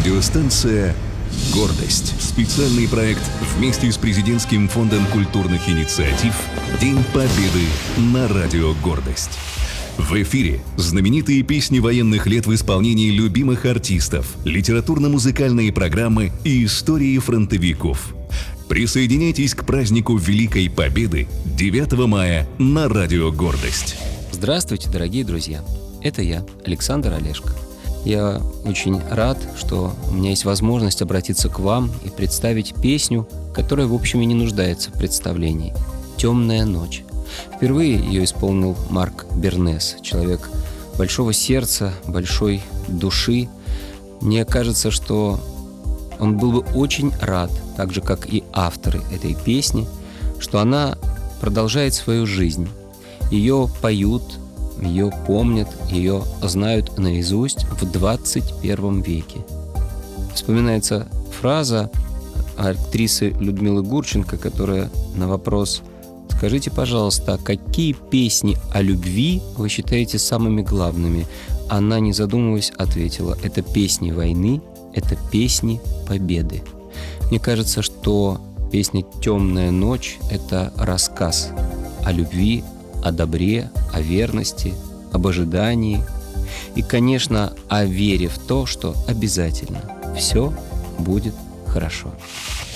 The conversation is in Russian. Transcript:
Радиостанция «Гордость». Специальный проект вместе с Президентским фондом культурных инициатив «День Победы» на радио «Гордость». В эфире знаменитые песни военных лет в исполнении любимых артистов, литературно-музыкальные программы и истории фронтовиков. Присоединяйтесь к празднику Великой Победы 9 мая на радио «Гордость». Здравствуйте, дорогие друзья! Это я, Александр Олешко. Я очень рад, что у меня есть возможность обратиться к вам и представить песню, которая, в общем, и не нуждается в представлении. «Темная ночь». Впервые ее исполнил Марк Бернес, человек большого сердца, большой души. Мне кажется, что он был бы очень рад, так же, как и авторы этой песни, что она продолжает свою жизнь. Ее поют, ее помнят, ее знают наизусть в 21 веке. Вспоминается фраза актрисы Людмилы Гурченко, которая на вопрос «Скажите, пожалуйста, какие песни о любви вы считаете самыми главными?» Она, не задумываясь, ответила: «Это песни войны, это песни победы». Мне кажется, что песня «Темная ночь» — это рассказ о любви, о добре, о верности, об ожидании и, конечно, о вере в то, что обязательно все будет хорошо.